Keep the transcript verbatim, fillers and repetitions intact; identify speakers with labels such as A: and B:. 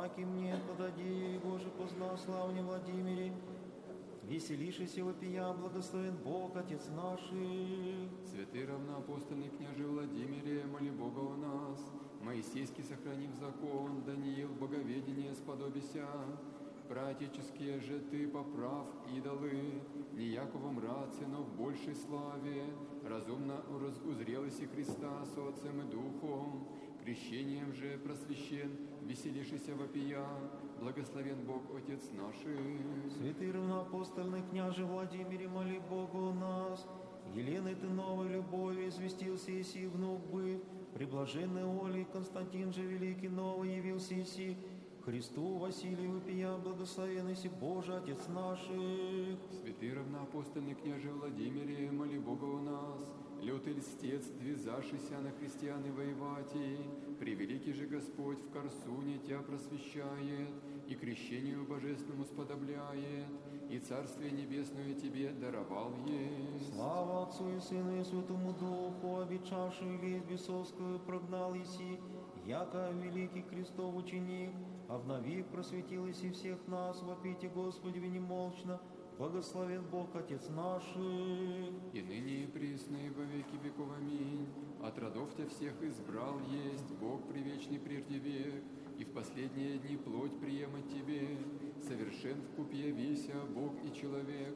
A: Яки мне подади, Боже, познал славне Владимире, веселишися вопия, благословен Бог, Отец наших.
B: Святый равноапостольный княже Владимире, моли Бога у нас. Моисейский сохранив закон, Даниил боговедение сподобися. Праотеческие же ты поправ идолы, не яково мраце, но в большей славе. Разумно узрел иси Христа с Отцем и Духом, крещением же просвящен, веселишися вопия, благословен Бог Отец наших.
A: Святый равноапостольный княже Владимире, моли Бога у нас. Еленой ты новой любовью известился иси внук быв, приблаженный Олей Константин же великий новый явился иси, Христу Василию вопия, благословен иси Боже, Отец наших.
B: Святый равноапостольный княже Владимире, моли Бога у нас. Лютый льстец, двизашися на христиан и воевати, превеликий же Господь в Корсуне тебя просвещает, и крещению божественному сподобляет, и Царствие Небесное тебе даровал есть.
A: Слава Отцу и Сыну и Святому Духу, обетшавшую лесть бесовскую прогнал иси, яко великий крестов ученик, обновив просветил иси всех нас, вопите Господи немолчно, благословен Бог Отец наших.
B: И ныне и присно и во веки веков. Аминь. От родов тебя всех избрал есть Бог привечный прежде век, и в последние дни плоть приемать тебе, совершен в купе веся Бог и человек,